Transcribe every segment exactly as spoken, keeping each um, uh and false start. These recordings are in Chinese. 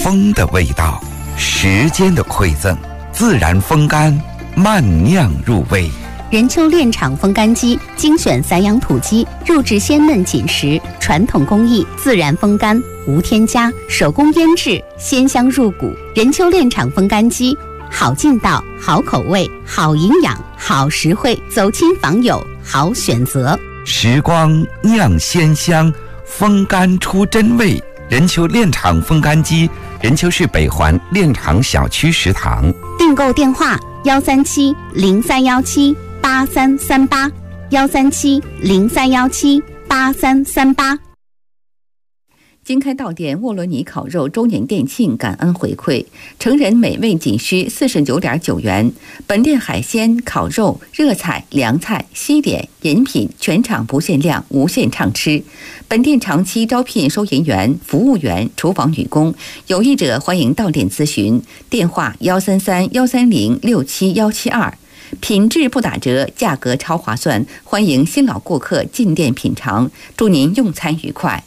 风的味道，时间的馈赠，自然风干，慢酿入味。 任丘炼厂风干机精选散养土鸡，肉质鲜嫩紧实，传统工艺，自然风干，无添加，手工腌制，鲜香入骨。任丘炼厂风干机，好劲道，好口味，好营养，好实惠，走亲访友，好选择。 时光酿鲜香，风干出真味。任丘炼厂风干机，任丘市北环炼厂小区食堂。 订购电话：幺三七零三幺七八三三八，幺三七零三幺七八三三八。 经开到店沃罗尼烤肉周年店庆感恩回馈，成人美味仅需四十九点九元。本店海鲜、烤肉、热菜、凉菜、西点、饮品全场不限量，无限畅吃。本店长期招聘收银员、服务员、厨房女工，有意者欢迎到店咨询。电话：幺三三幺三零六七幺七二。品质不打折，价格超划算，欢迎新老顾客进店品尝。祝您用餐愉快。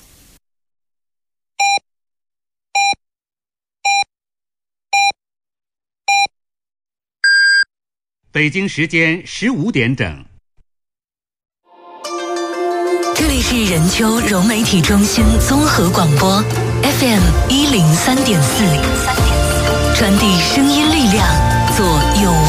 北京时间十五点整。 这里是任丘融媒体中心综合广播 F M 一零三点四，传递声音力量，做有